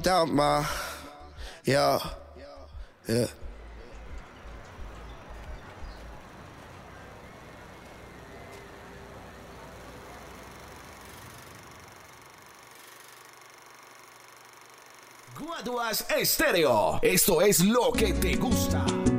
Down my, yeah, yeah. Guaduas Estéreo. Esto es lo que te gusta.